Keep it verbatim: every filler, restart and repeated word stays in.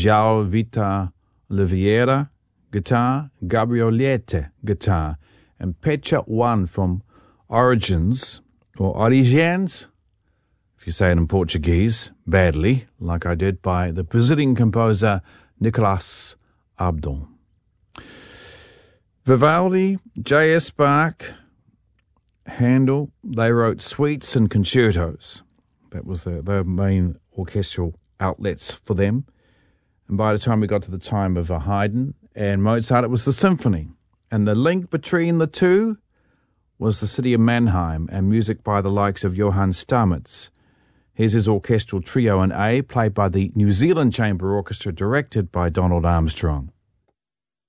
João Vitor Oliveira, guitar, Gabriel Leite, guitar, and Pecha One from Origins, or Origens, if you say it in Portuguese, badly, like I did, by the Brazilian composer Nicolas Abdon. Vivaldi, J S Bach, Handel, they wrote suites and concertos. That was the, the main orchestral outlets for them. And by the time we got to the time of Haydn and Mozart, it was the symphony. And the link between the two was the city of Mannheim and music by the likes of Johann Stamitz. Here's his orchestral trio in A, played by the New Zealand Chamber Orchestra, directed by Donald Armstrong.